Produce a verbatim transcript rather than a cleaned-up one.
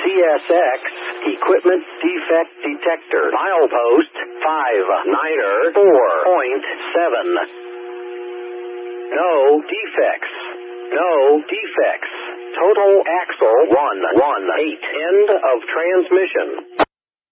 S X, equipment defect detector, milepost five niner four point seven. No defects. No defects. Total axle one one eight. End of transmission.